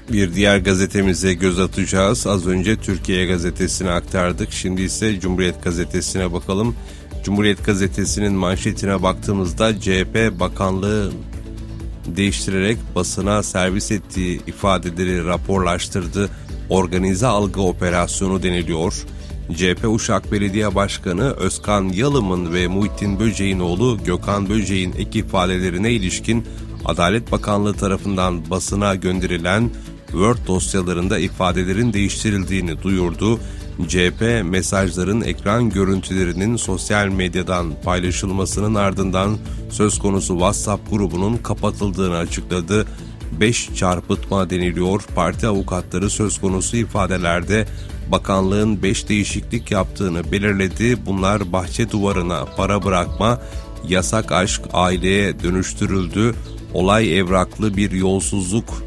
Bir diğer gazetemize göz atacağız. Az önce Türkiye Gazetesi'ni aktardık. Şimdi ise Cumhuriyet Gazetesi'ne bakalım. Cumhuriyet Gazetesi'nin manşetine baktığımızda CHP bakanlığı değiştirerek basına servis ettiği ifadeleri raporlaştırdı. Organize algı operasyonu deniliyor. CHP Uşak Belediye Başkanı Özkan Yalım'ın ve Muhittin Böceğin oğlu Gökhan Böceğin ek ifadelerine ilişkin Adalet Bakanlığı tarafından basına gönderilen Word dosyalarında ifadelerin değiştirildiğini duyurdu. CHP mesajların ekran görüntülerinin sosyal medyadan paylaşılmasının ardından söz konusu WhatsApp grubunun kapatıldığını açıkladı. 5 çarpıtma deniliyor. Parti avukatları söz konusu ifadelerde bakanlığın 5 değişiklik yaptığını belirledi. Bunlar bahçe duvarına para bırakma, yasak aşk aileye dönüştürüldü, olay evraklı bir yolsuzluk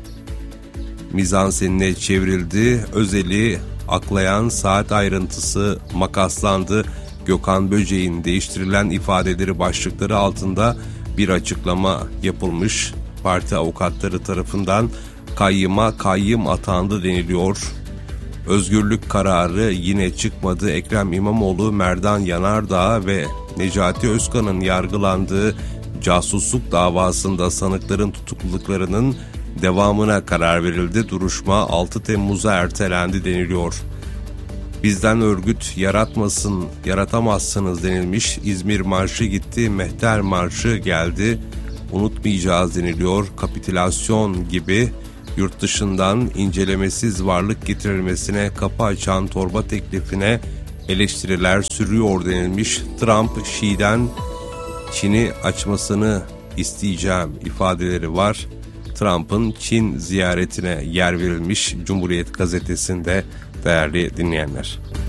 mizansenine çevrildi, özeli aklayan saat ayrıntısı makaslandı. Gökhan Böceğin değiştirilen ifadeleri başlıkları altında bir açıklama yapılmış. Parti avukatları tarafından kayyıma kayyım atandı deniliyor. Özgürlük kararı yine çıkmadı. Ekrem İmamoğlu, Merdan Yanardağ ve Necati Özkan'ın yargılandığı casusluk davasında sanıkların tutukluluklarının devamına karar verildi. Duruşma 6 Temmuz'a ertelendi deniliyor. Bizden örgüt yaratamazsınız denilmiş. İzmir Marşı gitti, Mehter Marşı geldi. Unutmayacağız deniliyor. Kapitülasyon gibi yurt dışından incelemesiz varlık getirilmesine kapı açan torba teklifine eleştiriler sürüyor denilmiş. Trump, Şi'den Çin'i açmasını isteyeceğim ifadeleri var. Trump'ın Çin ziyaretine yer verilmiş Cumhuriyet Gazetesi'nde değerli dinleyenler.